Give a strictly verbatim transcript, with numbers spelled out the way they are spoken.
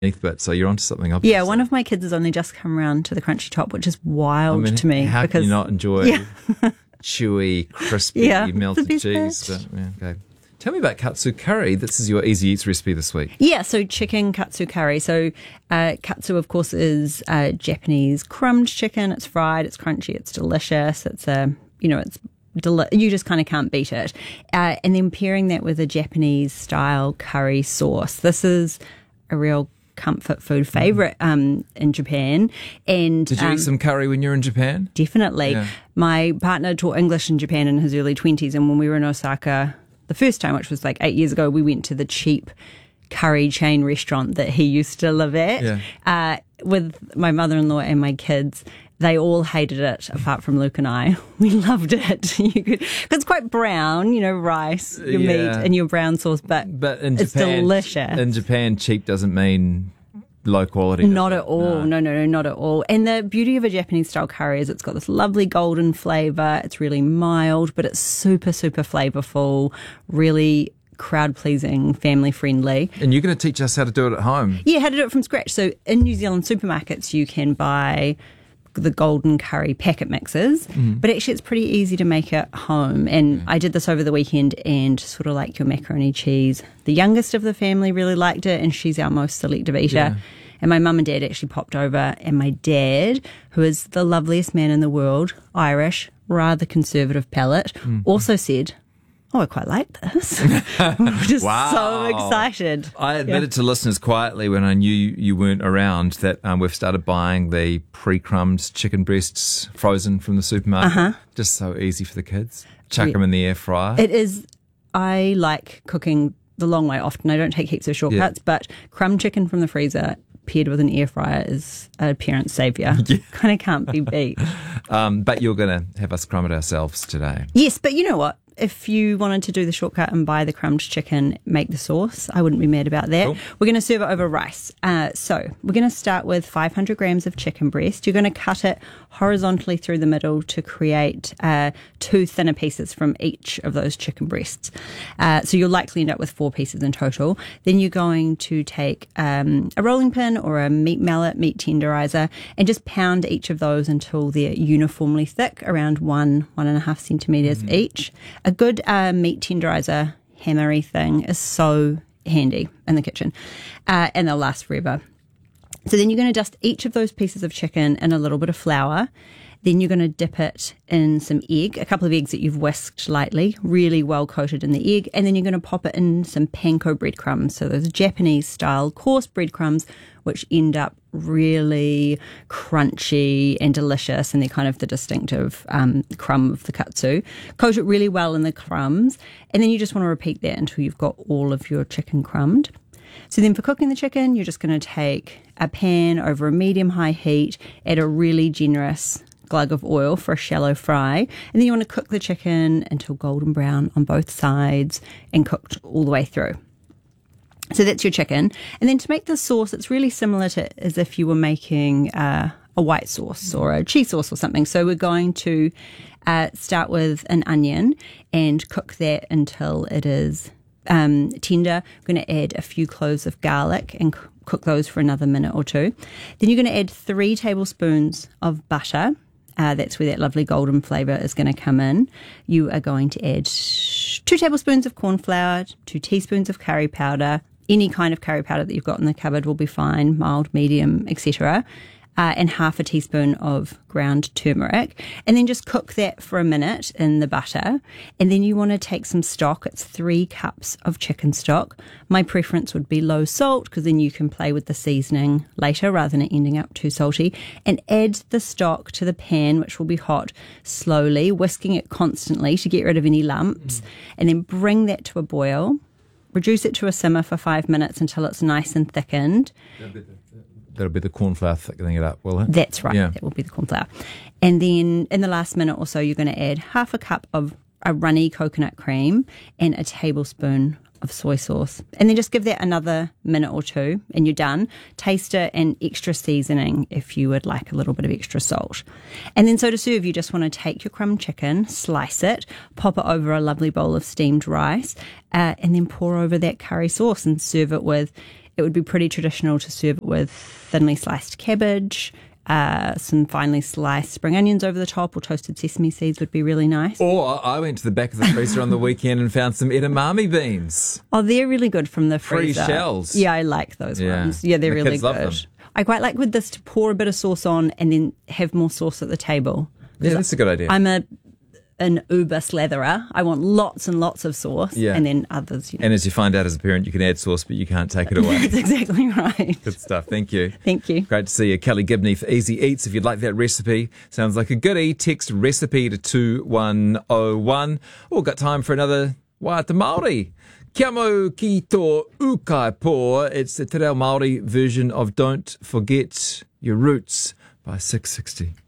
bit, so you're onto something, obviously. Yeah, one of my kids has only just come around to the crunchy top, which is wild I mean, to me. How because, can you not enjoy yeah. chewy, crispy, Yeah, melted cheese? But, yeah, okay. Tell me about katsu curry. This is your Easy Eats recipe this week. Yeah, so chicken katsu curry. So uh, katsu, of course, is uh, Japanese crumbed chicken. It's fried, it's crunchy, it's delicious. It's a, you know, it's deli- you just kind of can't beat it. Uh, and then pairing that with a Japanese style curry sauce. This is a real comfort food favorite um, in Japan. And did you um, eat some curry when you were in Japan? Definitely. Yeah. My partner taught English in Japan in his early twenties, and when we were in Osaka the first time, which was like eight years ago, we went to the cheap curry chain restaurant that he used to live at yeah. uh, with my mother-in-law and my kids. They all hated it, apart from Luke and I. We loved it. You could, 'cause it's quite brown, you know, rice, your Yeah. meat, and your brown sauce, but, But in it's Japan, delicious. In Japan, cheap doesn't mean low quality. Not at all. No. no, no, no, not at all. And the beauty of a Japanese style curry is it's got this lovely golden flavour. It's really mild, but it's super, super flavourful, really crowd pleasing, family friendly. And you're going to teach us how to do it at home. Yeah, how to do it from scratch. So in New Zealand supermarkets, you can buy the golden curry packet mixes, mm. but actually it's pretty easy to make at home. And yeah. I did this over the weekend, and sort of like your macaroni cheese, the youngest of the family really liked it, and she's our most selective eater. Yeah. And my mum and dad actually popped over, and my dad, who is the loveliest man in the world, Irish, rather conservative palate, mm. also said, oh, I quite like this. We're just wow. so excited. I admitted yeah. to listeners quietly when I knew you weren't around that um, we've started buying the pre-crumbed chicken breasts frozen from the supermarket. Uh-huh. Just so easy for the kids. Chuck yeah. them in the air fryer. It is. I like cooking the long way often. I don't take heaps of shortcuts, yeah. but crumb chicken from the freezer paired with an air fryer is an appearance saviour. Yeah. Kind of can't be beat. um, but you're going to have us crumb it ourselves today. Yes, but you know what? If you wanted to do the shortcut and buy the crumbed chicken, make the sauce, I wouldn't be mad about that. Cool. We're going to serve it over rice. Uh, so we're going to start with five hundred grams of chicken breast. You're going to cut it horizontally through the middle to create uh, two thinner pieces from each of those chicken breasts. Uh, so you'll likely end up with four pieces in total. Then you're going to take um, a rolling pin or a meat mallet, meat tenderizer, and just pound each of those until they're uniformly thick, around one, one and a half centimetres mm-hmm. each. A good uh, meat tenderizer hammery thing is so handy in the kitchen, uh, and they'll last forever. So then you're going to dust each of those pieces of chicken in a little bit of flour. Then you're going to dip it in some egg, a couple of eggs that you've whisked lightly, really well coated in the egg. And then you're going to pop it in some panko breadcrumbs. So those Japanese style coarse breadcrumbs, which end up really crunchy and delicious. And they're kind of the distinctive um, crumb of the katsu. Coat it really well in the crumbs. And then you just want to repeat that until you've got all of your chicken crumbed. So then for cooking the chicken, you're just going to take a pan over a medium-high heat, add a really generous glug of oil for a shallow fry, and then you want to cook the chicken until golden brown on both sides and cooked all the way through. So that's your chicken. And then to make the sauce, it's really similar to as if you were making uh, a white sauce or a cheese sauce or something. So we're going to uh, start with an onion and cook that until it is um, tender. We're going to add a few cloves of garlic and cook those for another minute or two. Then you're going to add three tablespoons of butter. Uh, that's where that lovely golden flavour is going to come in. You are going to add two tablespoons of corn flour, two teaspoons of curry powder. Any kind of curry powder that you've got in the cupboard will be fine, mild, medium, et cetera. Uh, and half a teaspoon of ground turmeric. And then just cook that for a minute in the butter. And then you want to take some stock. It's three cups of chicken stock. My preference would be low salt, because then you can play with the seasoning later rather than it ending up too salty. And add the stock to the pan, which will be hot, slowly, whisking it constantly to get rid of any lumps. Mm. And then bring that to a boil. Reduce it to a simmer for five minutes until it's nice and thickened. That'll be the corn flour thickening it up, will it? That's right. Yeah. That will be the corn flour. And then in the last minute or so, you're going to add half a cup of a runny coconut cream and a tablespoon of soy sauce. And then just give that another minute or two and you're done. Taste it and extra seasoning if you would like a little bit of extra salt. And then so to serve, you just want to take your crumb chicken, slice it, pop it over a lovely bowl of steamed rice, uh, and then pour over that curry sauce and serve it with. it would be pretty traditional to serve it with thinly sliced cabbage, uh, some finely sliced spring onions over the top, or toasted sesame seeds would be really nice. Or I went to the back of the freezer on the weekend and found some edamame beans. Oh, they're really good from the Free freezer. shells. Yeah, I like those Yeah. ones. Yeah, they're The really kids love good. them. I quite like with this to pour a bit of sauce on and then have more sauce at the table. Yeah, that's a good idea. I'm a an uber slatherer. I want lots and lots of sauce, Yeah. and then others. You know. And as you find out as a parent, you can add sauce, but you can't take it away. That's exactly right. Good stuff. Thank you. Thank you. Great to see you. Kelly Gibney for Easy Eats. If you'd like that recipe, sounds like a goodie, text recipe to two one oh one. Oh, got time for another Wā Te Māori. Kia mau ki tō ukai pō. It's the Te Reo Māori version of Don't Forget Your Roots by six sixty.